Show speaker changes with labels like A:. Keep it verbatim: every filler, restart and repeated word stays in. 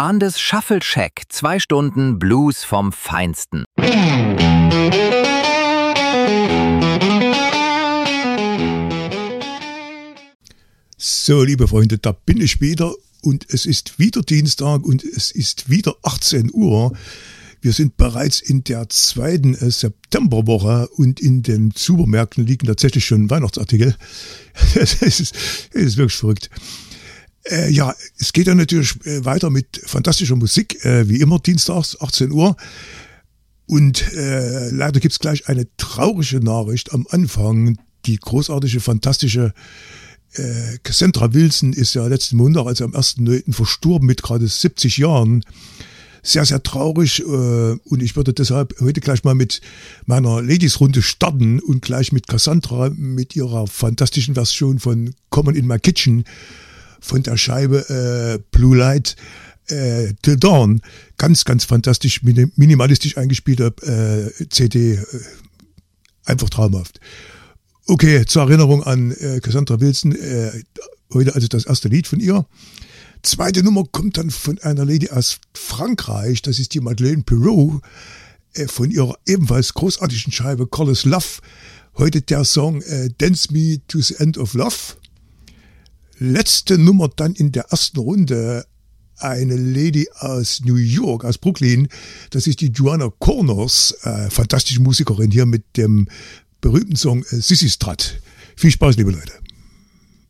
A: Arndes Shuffle-Shack. Zwei Stunden Blues vom Feinsten.
B: So, liebe Freunde, da bin ich wieder und es ist wieder Dienstag und es ist wieder achtzehn Uhr. Wir sind bereits in der zweiten Septemberwoche und in den Supermärkten liegen tatsächlich schon Weihnachtsartikel. Es ist, es ist wirklich verrückt. Äh, ja, es geht dann natürlich weiter mit fantastischer Musik, äh, wie immer dienstags, achtzehn Uhr. Und äh, leider gibt's gleich eine traurige Nachricht am Anfang. Die großartige, fantastische äh, Cassandra Wilson ist ja letzten Montag, also am ersten neunten verstorben mit gerade siebzig Jahren. Sehr, sehr traurig, äh, und ich würde deshalb heute gleich mal mit meiner Ladies-Runde starten und gleich mit Cassandra, mit ihrer fantastischen Version von Common in My Kitchen von der Scheibe äh, Blue Light äh, Till Dawn. Ganz, ganz fantastisch, minim- minimalistisch eingespielte äh, C D, äh, einfach traumhaft. Okay, zur Erinnerung an äh, Cassandra Wilson, äh, heute also das erste Lied von ihr. Zweite Nummer kommt dann von einer Lady aus Frankreich, das ist die Madeleine Perrault, äh, von ihrer ebenfalls großartigen Scheibe Colors Love. Heute der Song äh, Dance Me to the End of Love. Letzte Nummer dann in der ersten Runde, eine Lady aus New York, aus Brooklyn, das ist die Joanna Corners, äh, fantastische Musikerin hier mit dem berühmten Song äh, Sissy Strut. Viel Spaß, liebe Leute.